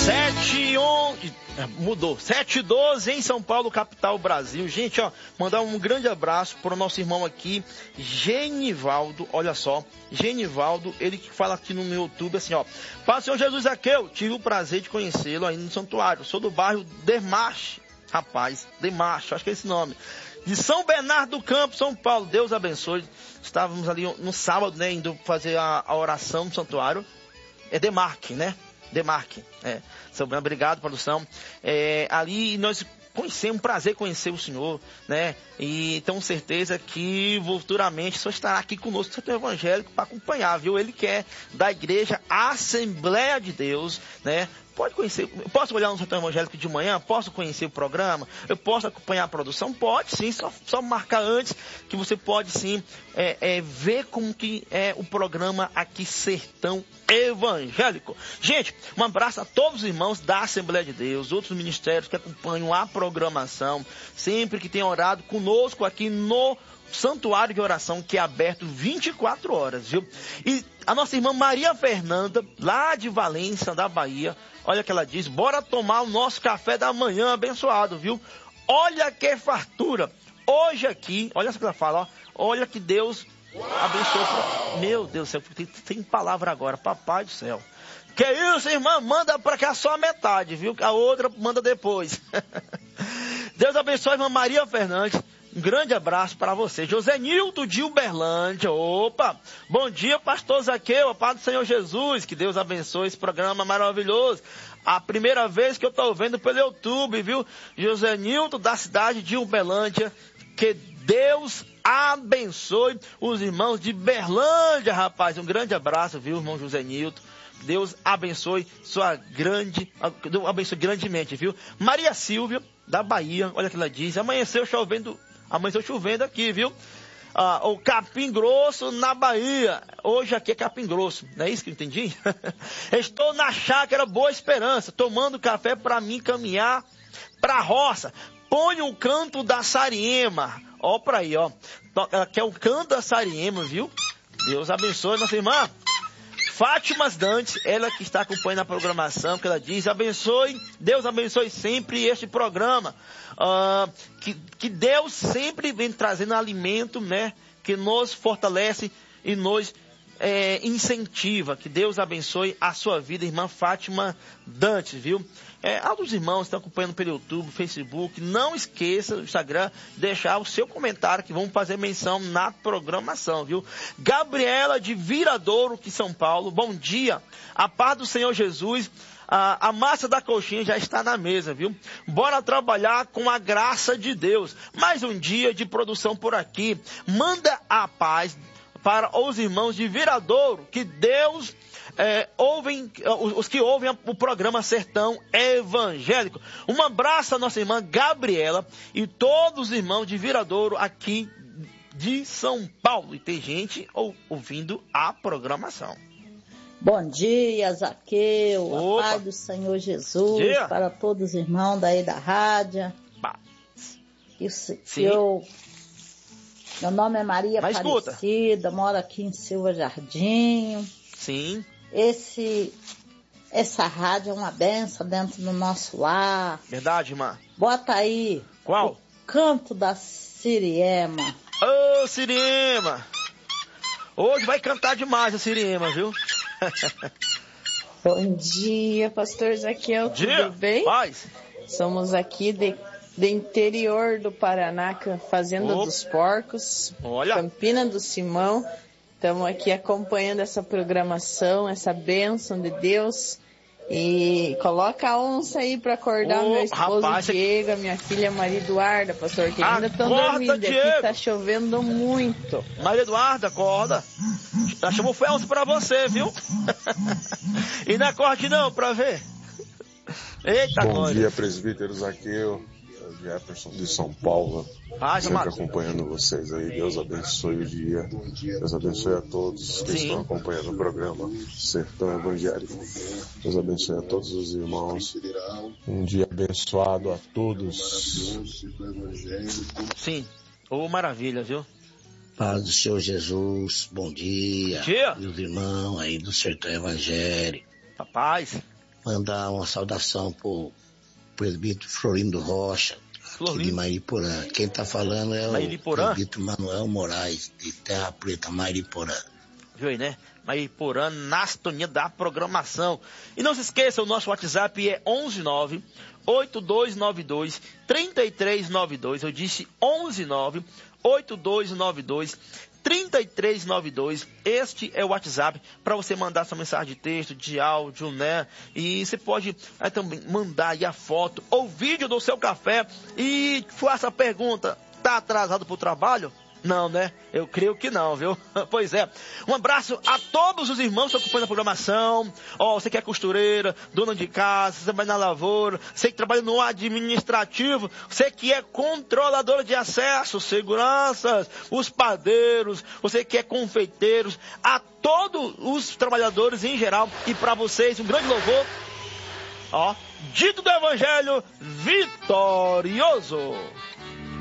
Mudou. 7h12 em São Paulo, capital Brasil. Gente, ó, mandar um grande abraço para o nosso irmão aqui, Genivaldo. Olha só, Genivaldo, ele que fala aqui no meu YouTube assim, ó. Paz, Senhor Jesus Aqueu, tive o prazer de conhecê-lo aí no santuário. Sou do bairro Demarche, rapaz, Demarche, acho que é esse nome. De São Bernardo do Campo, São Paulo. Deus abençoe. Estávamos ali no sábado, né, indo fazer a oração no santuário. É Demarque, né? Demarque, obrigado, produção. Ali nós conhecemos, prazer conhecer o senhor, né? E tenho certeza que futuramente o senhor estará aqui conosco no setor evangélico para acompanhar, viu? Ele que é da igreja Assembleia de Deus, né? Pode conhecer, posso olhar no setor evangélico de manhã? Posso conhecer o programa? Eu posso acompanhar a produção? Pode sim, só marcar antes que você pode sim ver como que é o programa aqui Sertão Evangélico. Gente, um abraço a todos os irmãos da Assembleia de Deus, outros ministérios que acompanham a programação, sempre que tem orado conosco aqui no Santuário de Oração, que é aberto 24 horas, viu? E a nossa irmã Maria Fernanda, lá de Valência, da Bahia, olha o que ela diz: bora tomar o nosso café da manhã abençoado, viu? Olha que fartura. Hoje aqui, olha só o que ela fala, ó. Olha que Deus abençoou. Meu Deus do céu, tem palavra agora, papai do céu. Que isso, irmã? Manda pra cá só a metade, viu? A outra manda depois. Deus abençoe a irmã Maria Fernandes. Um grande abraço para você. José Nilton de Uberlândia. Opa! Bom dia, pastor Zaqueu. A paz do Senhor Jesus. Que Deus abençoe esse programa maravilhoso. A primeira vez que eu estou vendo pelo YouTube, viu? José Nilton, da cidade de Uberlândia. Que Deus abençoe os irmãos de Berlândia, rapaz. Um grande abraço, viu, irmão José Nilton. Deus abençoe abençoe grandemente, viu? Maria Silvia, da Bahia, olha o que ela diz: amanheceu chovendo aqui, viu? O Capim Grosso, na Bahia. Hoje aqui é Capim Grosso, não é isso que eu entendi? Estou na chácara Boa Esperança, tomando café para mim caminhar para a roça. Põe o canto da Sariema. Ó pra aí, ó. Que é o canto da Sariema, viu? Deus abençoe nossa irmã Fátima Dantes, ela que está acompanhando a programação, que ela diz: Deus abençoe sempre este programa. Que Deus sempre vem trazendo alimento, né? Que nos fortalece e nos incentiva. Que Deus abençoe a sua vida, irmã Fátima Dantes, viu? Alguns irmãos estão acompanhando pelo YouTube, Facebook. Não esqueça do Instagram, deixar o seu comentário que vamos fazer menção na programação, viu? Gabriela de Viradouro, que São Paulo. Bom dia. A paz do Senhor Jesus. A massa da coxinha já está na mesa, viu? Bora trabalhar com a graça de Deus. Mais um dia de produção por aqui. Manda a paz para os irmãos de Viradouro, que Deus os que ouvem o programa Sertão Evangélico. Um abraço à nossa irmã Gabriela e todos os irmãos de Viradouro aqui de São Paulo. E tem gente ouvindo a programação. Bom dia, Zaqueu, a paz do Senhor Jesus, para todos os irmãos daí da rádio. Meu nome é Maria Aparecida, moro aqui em Silva Jardim. Sim. Essa rádio é uma benção dentro do nosso lar. Verdade, irmã. Bota aí. Qual? O canto da Siriema. Ô, Siriema. Hoje vai cantar demais a Siriema, viu? Bom dia, pastor Zaqueu. Tudo bem? Paz. Somos aqui do interior do Paraná, Fazenda dos Porcos. Olha. Campina do Simão. Estamos aqui acompanhando essa programação, essa bênção de Deus. E coloca a onça aí para acordar meu esposo Diego, a minha filha Maria Eduarda, pastor, que ainda estão dormindo. Diego. Aqui está chovendo muito. Maria Eduarda, acorda. Já chamou Felso para você, viu? E não acorde não, para ver. Eita, bom dia, presbítero Zaqueu. Jefferson de São Paulo, sempre acompanhando vocês aí. Deus abençoe o dia. Deus abençoe a todos que estão acompanhando o programa Sertão Evangélico. Deus abençoe a todos os irmãos. Um dia abençoado a todos. Sim. Maravilha, viu? Paz do Senhor Jesus, bom dia. Bom dia. E os irmãos aí do Sertão Evangélico. Paz. mandar uma saudação pro presbítero Florindo Rocha, aqui de Mariporã. Quem tá falando é o presbítero Manuel Moraes, de Terra Preta, Mariporã. Viu aí, né? Mariporã, na sintonia da programação. E não se esqueça, o nosso WhatsApp é 11982923392. Eu disse 11982923392. Este é o WhatsApp para você mandar sua mensagem de texto, de áudio, né? E você pode também mandar aí a foto ou vídeo do seu café e faça a pergunta: tá atrasado pro trabalho? Não, né? Eu creio que não, viu? Pois é. Um abraço a todos os irmãos que acompanham a programação. Você que é costureira, dona de casa, você vai na lavoura, você que trabalha no administrativo, você que é controladora de acesso, seguranças, os padeiros, você que é confeiteiros, a todos os trabalhadores em geral. E para vocês, um grande louvor. Dito do Evangelho vitorioso.